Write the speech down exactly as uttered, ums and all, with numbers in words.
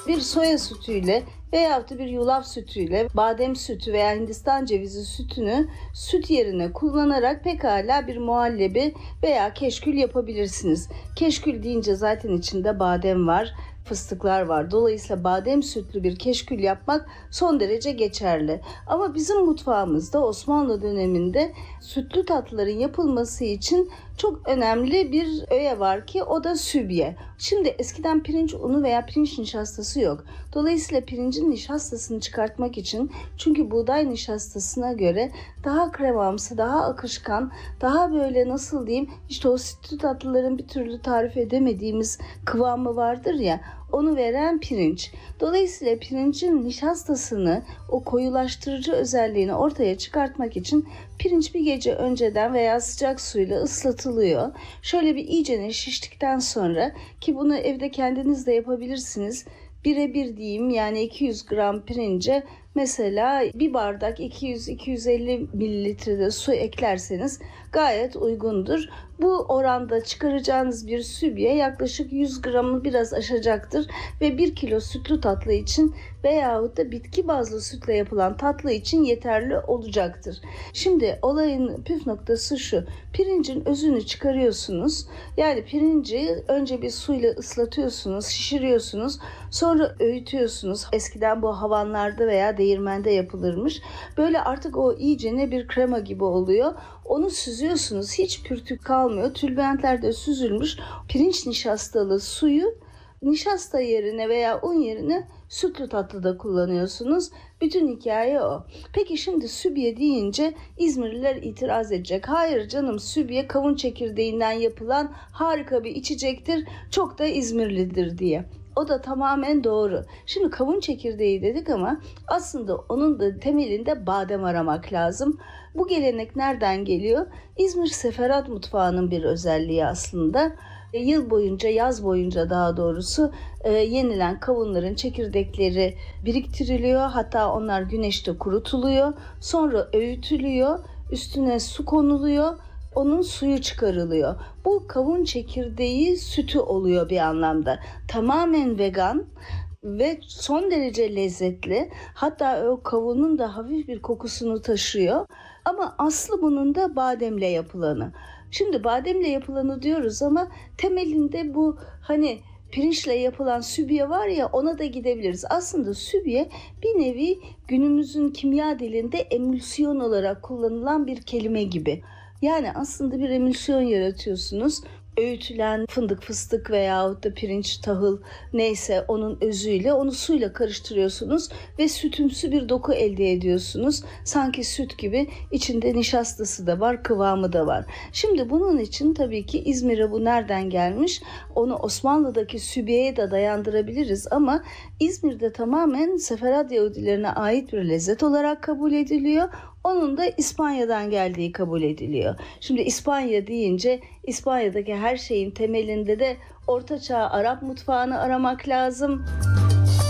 bir soya sütüyle veyahut da bir yulaf sütüyle badem sütü veya Hindistan cevizi sütünü süt yerine kullanarak pekala bir muhallebi veya keşkül yapabilirsiniz. Keşkül deyince zaten içinde badem var, fıstıklar var. Dolayısıyla badem sütlü bir keşkül yapmak son derece geçerli. Ama bizim mutfağımızda Osmanlı döneminde sütlü tatlıların yapılması için çok önemli bir öğe var ki o da sübye. Şimdi eskiden pirinç unu veya pirinç nişastası yok. Dolayısıyla pirincin nişastasını çıkartmak için, çünkü buğday nişastasına göre daha kremamsı, daha akışkan, daha böyle nasıl diyeyim, işte o sütlü tatlıların bir türlü tarif edemediğimiz kıvamı vardır ya, onu veren pirinç. Dolayısıyla pirincin nişastasını, o koyulaştırıcı özelliğini ortaya çıkartmak için pirinç bir gece önceden veya sıcak suyla ıslatılıyor. Şöyle bir iyicene şiştikten sonra, ki bunu evde kendiniz de yapabilirsiniz. Bire bir diyeyim, yani iki yüz gram pirince mesela bir bardak iki yüz iki yüz elli mililitrede su eklerseniz gayet uygundur. Bu oranda çıkaracağınız bir sübye yaklaşık yüz gramı biraz aşacaktır ve bir kilo sütlü tatlı için veyahut da bitki bazlı sütle yapılan tatlı için yeterli olacaktır. Şimdi olayın püf noktası şu: pirincin özünü çıkarıyorsunuz. Yani pirinci önce bir suyla ıslatıyorsunuz, şişiriyorsunuz, sonra öğütüyorsunuz. Eskiden bu havanlarda veya değirmende yapılırmış. Böyle artık o iyicene bir krema gibi oluyor. Onu süzüyorsunuz. Hiç pürtük kalmıyor. Tülbentler de süzülmüş. Pirinç nişastalı suyu nişasta yerine veya un yerine sütlü tatlıda kullanıyorsunuz. Bütün hikaye o. Peki şimdi sübye deyince İzmirliler itiraz edecek. Hayır canım, sübye kavun çekirdeğinden yapılan harika bir içecektir. Çok da İzmirlidir diye. O da tamamen doğru. Şimdi kavun çekirdeği dedik ama aslında onun da temelinde badem aramak lazım. Bu gelenek nereden geliyor? İzmir seferat mutfağının bir özelliği aslında. Yıl boyunca, yaz boyunca daha doğrusu e, yenilen kavunların çekirdekleri biriktiriliyor. Hatta onlar güneşte kurutuluyor. Sonra öğütülüyor. Üstüne su konuluyor. Onun suyu çıkarılıyor. Bu kavun çekirdeği sütü oluyor bir anlamda. Tamamen vegan ve son derece lezzetli. Hatta o kavunun da hafif bir kokusunu taşıyor. Ama aslı bunun da bademle yapılanı. Şimdi bademle yapılanı diyoruz ama temelinde bu hani pirinçle yapılan sübye var ya, ona da gidebiliriz. Aslında sübye bir nevi günümüzün kimya dilinde emülsiyon olarak kullanılan bir kelime gibi. Yani aslında bir emülsiyon yaratıyorsunuz. Öğütülen fındık, fıstık veyahut da pirinç, tahıl neyse onun özüyle onu suyla karıştırıyorsunuz ve sütümsü bir doku elde ediyorsunuz. Sanki süt gibi, içinde nişastası da var, kıvamı da var. Şimdi bunun için tabii ki İzmir'e bu nereden gelmiş? Onu Osmanlı'daki sübyeye de dayandırabiliriz ama İzmir'de tamamen Seferat Yahudilerine ait bir lezzet olarak kabul ediliyor. Onun da İspanya'dan geldiği kabul ediliyor. Şimdi İspanya deyince İspanya'daki her şeyin temelinde de Ortaçağ Arap mutfağını aramak lazım.